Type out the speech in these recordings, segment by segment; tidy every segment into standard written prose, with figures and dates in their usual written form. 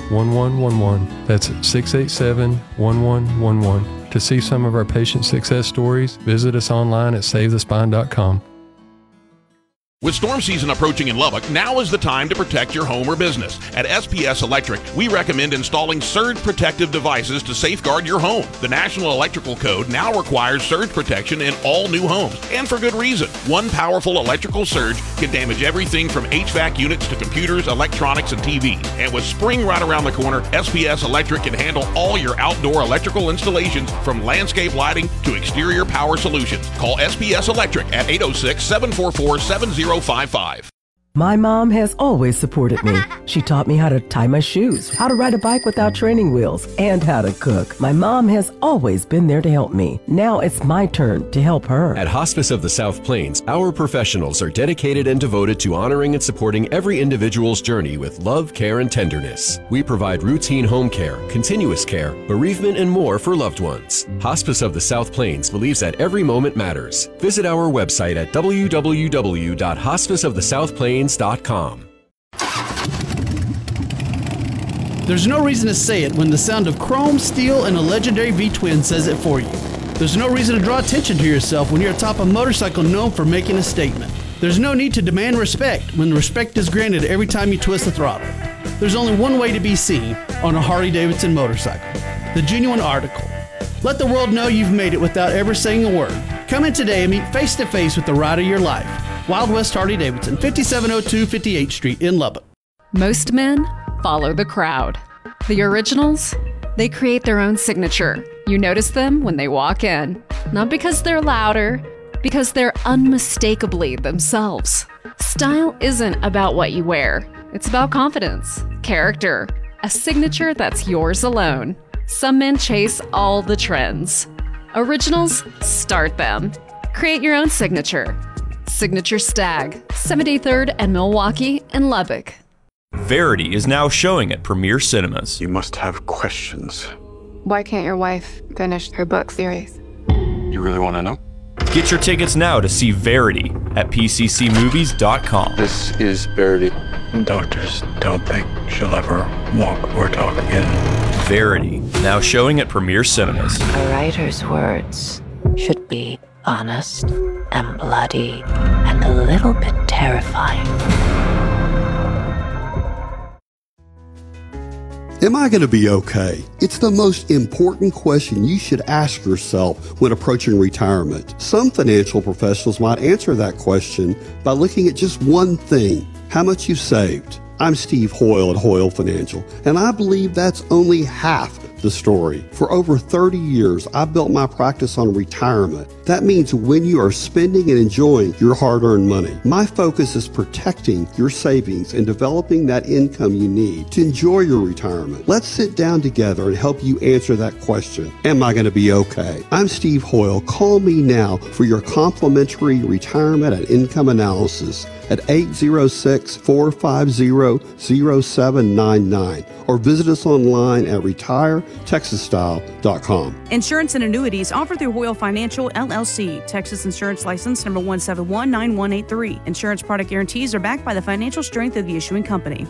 687-1111. That's 687-1111. To see some of our patient success stories, visit us online at SaveTheSpine.com. With storm season approaching in Lubbock, now is the time to protect your home or business. At SPS Electric, we recommend installing surge protective devices to safeguard your home. The National Electrical Code now requires surge protection in all new homes, and for good reason. One powerful electrical surge can damage everything from HVAC units to computers, electronics, and TVs. And with spring right around the corner, SPS Electric can handle all your outdoor electrical installations, from landscape lighting to exterior power solutions. Call SPS Electric at 806-744-7055. My mom has always supported me. She taught me how to tie my shoes, how to ride a bike without training wheels, and how to cook. My mom has always been there to help me. Now it's my turn to help her. At Hospice of the South Plains, our professionals are dedicated and devoted to honoring and supporting every individual's journey with love, care, and tenderness. We provide routine home care, continuous care, bereavement, and more for loved ones. Hospice of the South Plains believes that every moment matters. Visit our website at www.hospiceofthesouthplains.com. There's no reason to say it when the sound of chrome, steel, and a legendary V-twin says it for you. There's no reason to draw attention to yourself when you're atop a motorcycle known for making a statement. There's no need to demand respect when respect is granted every time you twist the throttle. There's only one way to be seen on a Harley-Davidson motorcycle: the genuine article. Let the world know you've made it without ever saying a word. Come in today and meet face-to-face with the ride of your life. Wild West Harley-Davidson, 5702 58th Street in Lubbock. Most men follow the crowd. The originals, they create their own signature. You notice them when they walk in, not because they're louder, because they're unmistakably themselves. Style isn't about what you wear. It's about confidence, character, a signature that's yours alone. Some men chase all the trends. Originals, start them. Create your own signature. Signature Stag, 73rd and Milwaukee in Lubbock. Verity is now showing at Premier Cinemas. You must have questions. Why can't your wife finish her book series? You really want to know? Get your tickets now to see Verity at pccmovies.com. This is Verity. Doctors don't think she'll ever walk or talk again. Verity, now showing at Premier Cinemas. A writer's words should be honest and bloody and a little bit terrifying. Am I going to be okay? It's the most important question you should ask yourself when approaching retirement. Some financial professionals might answer that question by looking at just one thing: how much you've saved. I'm Steve Hoyle at Hoyle Financial, and I believe that's only half the story. For over 30 years, I've built my practice on retirement. That means when you are spending and enjoying your hard-earned money. My focus is protecting your savings and developing that income you need to enjoy your retirement. Let's sit down together and help you answer that question. Am I going to be okay? I'm Steve Hoyle. Call me now for your complimentary retirement and income analysis at 806-450-0799 or visit us online at retiretexasstyle.com. Insurance and annuities offered through Hoyle Financial, LLC, Texas Insurance License number 1719183. Insurance product guarantees are backed by the financial strength of the issuing company.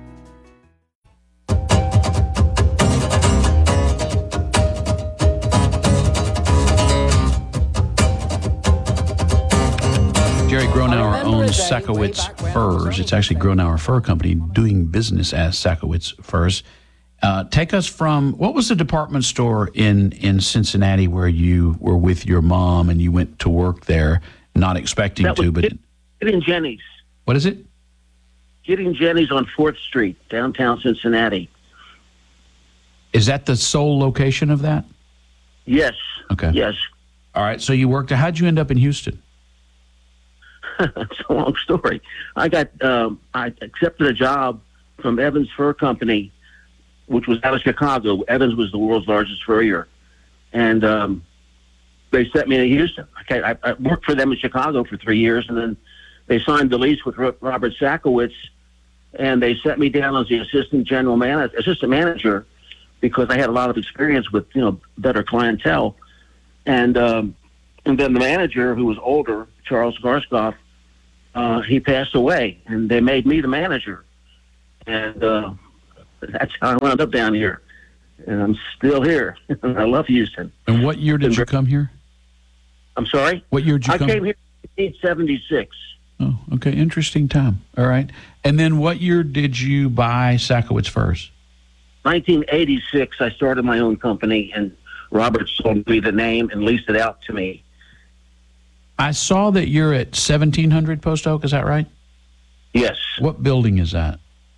Jerry Gronauer owns Sakowitz Furs. It's actually Gronauer Fur Company doing business as Sakowitz Furs. Take us from, what was the department store in Cincinnati where you were with your mom and you went to work there, not expecting to, but... Getting Jenny's. What is it? Getting Jenny's on 4th Street, downtown Cincinnati. Is that the sole location of that? Yes. Okay. Yes. All right, so you worked, how'd you end up in Houston? It's a long story. I accepted a job from Evans Fur Company, which was out of Chicago. Evans was the world's largest furrier. And they sent me to Houston. I worked for them in Chicago for 3 years, and then they signed the lease with Robert Sakowitz, and they sent me down as the assistant manager, because I had a lot of experience with, better clientele. And then the manager, who was older, Charles Garskoff, he passed away, and they made me the manager. And that's how I wound up down here. And I'm still here. I love Houston. And what year did you come here? I'm sorry? What year did you come? I came here in 1876. Oh, okay. Interesting time. All right. And then what year did you buy Sakowitz Furs? 1986, I started my own company, and Robert sold me the name and leased it out to me. I saw that you're at 1700 Post Oak. Is that right? Yes. What building is that?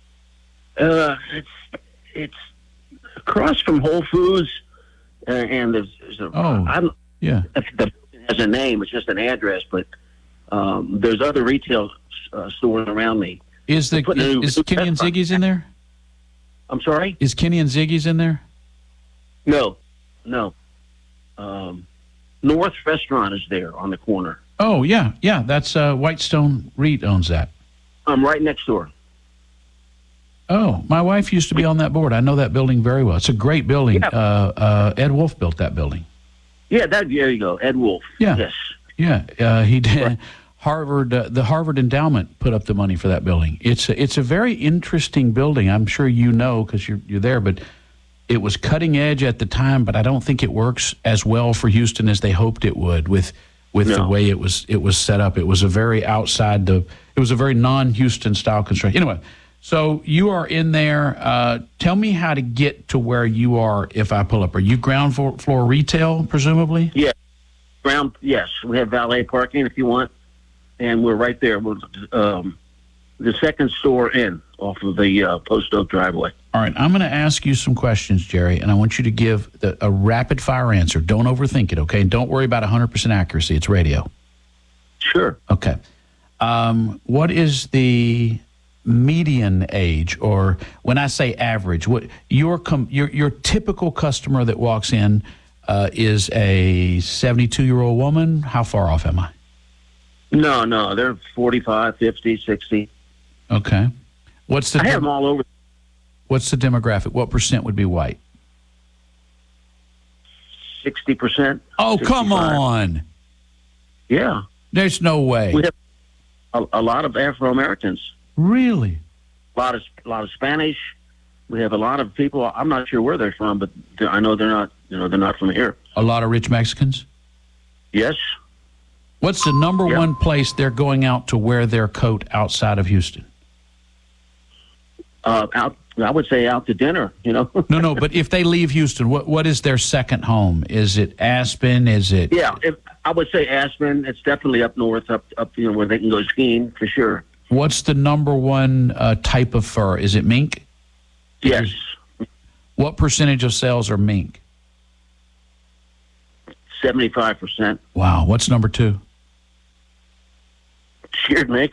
It's across from Whole Foods, and there's yeah. If the building has a name, it's just an address, but there's other retail stores around me. Is Kenny and Ziggy's in there? I'm sorry? Is Kenny and Ziggy's in there? No. North Restaurant is there on the corner. Oh, yeah. That's Whitestone REIT owns that. I'm right next door. Oh, my wife used to be on that board. I know that building very well. It's a great building. Yeah. Ed Wolf built that building. Yeah, there you go. Ed Wolf. Yeah. Yes. Yeah, he did. Right. Harvard, the Harvard Endowment put up the money for that building. It's a very interesting building. I'm sure you know because you're there, but it was cutting edge at the time. But I don't think it works as well for Houston as they hoped it would with the way it was set up. It was a very it was a very non-Houston style construction. Anyway, so you are in there. Tell me how to get to where you are if I pull up. Are you ground floor retail, presumably? Yeah, yes. We have valet parking if you want. And we're right there. We're the second store in off of the Post Oak driveway. All right. I'm going to ask you some questions, Jerry, and I want you to give a rapid-fire answer. Don't overthink it, okay? And don't worry about 100% accuracy. It's radio. Sure. Okay. What is the median age, or when I say average, what your typical customer that walks in is a 72-year-old woman? How far off am I? No, they're 45, 50, 60. Okay. I have them all over. What's the demographic? What percent would be white? 60%. Oh, 65. Come on. Yeah. There's no way. We have a lot of Afro-Americans. Really? A lot of Spanish. We have a lot of people. I'm not sure where they're from, but I know they're not. They're not from here. A lot of rich Mexicans. Yes. What's the number one place they're going out to wear their coat outside of Houston? Out. I would say out to dinner. No. But if they leave Houston, what is their second home? Is it Aspen? Is it? Yeah, I would say Aspen. It's definitely up north, up where they can go skiing for sure. What's the number one type of fur? Is it mink? Yes. What percentage of sales are mink? 75%. Wow. What's number two? Sheared mink.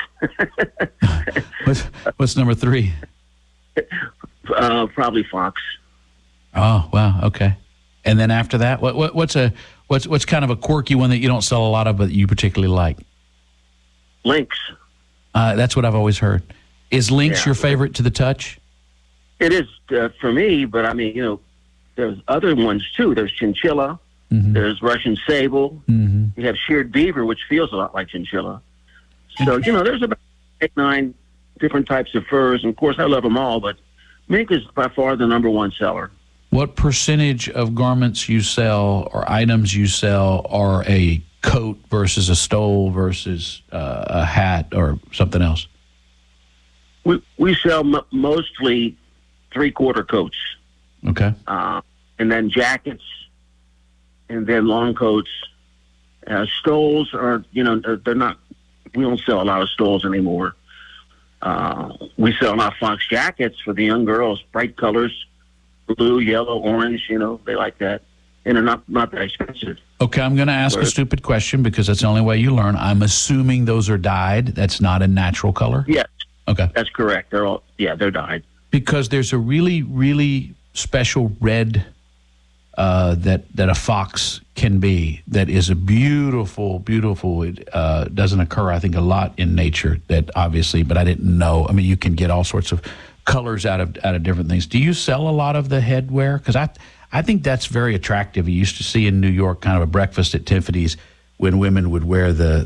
What's number three? Probably fox. Oh, wow. Okay. And then after that, what's kind of a quirky one that you don't sell a lot of, but you particularly like? Lynx. That's what I've always heard. Is lynx your favorite to the touch? It is for me, but I mean, there's other ones too. There's chinchilla. Mm-hmm. There's Russian sable. Mm-hmm. You have sheared beaver, which feels a lot like chinchilla. So, there's about 8-9 different types of furs. And, of course, I love them all, but mink is by far the number one seller. What percentage of garments you sell or items you sell are a coat versus a stole versus a hat or something else? We sell mostly three-quarter coats. Okay. And then jackets, and then long coats. Stoles are, they're not. We don't sell a lot of stoles anymore. We sell a lot of fox jackets for the young girls, bright colors, blue, yellow, orange. They like that, and they're not that expensive. Okay, I'm going to ask a stupid question because that's the only way you learn. I'm assuming those are dyed. That's not a natural color. Yes. Okay. That's correct. They're dyed. Because there's a really, really special red that a fox can be that is a beautiful. It doesn't occur, I think, a lot in nature. That obviously, but I didn't know. I mean, you can get all sorts of colors out of different things. Do you sell a lot of the headwear? Because I think that's very attractive. You used to see in New York kind of a breakfast at Tiffany's when women would wear the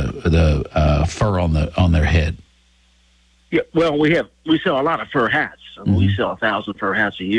fur on their head. Yeah, well, we sell a lot of fur hats. I mean, we sell 1,000 per house a year.